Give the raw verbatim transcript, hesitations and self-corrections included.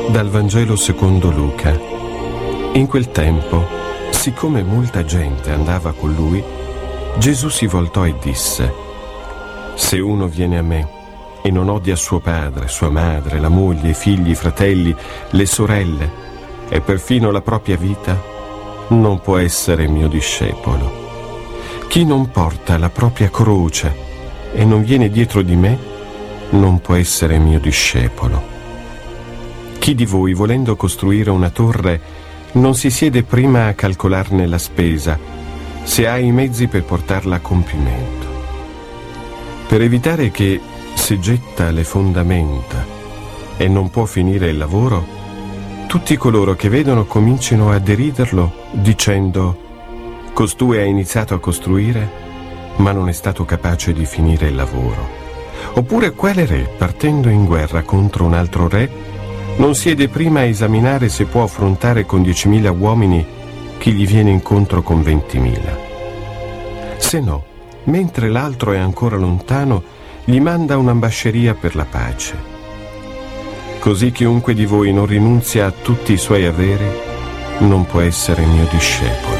Dal Vangelo secondo Luca. In quel tempo, siccome molta gente andava con lui, Gesù si voltò e disse: «Se uno viene a me e non odia suo padre, sua madre, la moglie, i figli, i fratelli, le sorelle e perfino la propria vita, non può essere mio discepolo. Chi non porta la propria croce e non viene dietro di me, non può essere mio discepolo. Chi di voi, volendo costruire una torre, non si siede prima a calcolarne la spesa, se ha i mezzi per portarla a compimento? Per evitare che, se getta le fondamenta e non può finire il lavoro, tutti coloro che vedono comincino a deriderlo dicendo: costui ha iniziato a costruire, ma non è stato capace di finire il lavoro. Oppure quale re, partendo in guerra contro un altro re, non siede prima a esaminare se può affrontare con diecimila uomini chi gli viene incontro con ventimila? Se no, mentre l'altro è ancora lontano, gli manda un'ambasceria per la pace. Così chiunque di voi non rinunzia a tutti i suoi averi non può essere mio discepolo.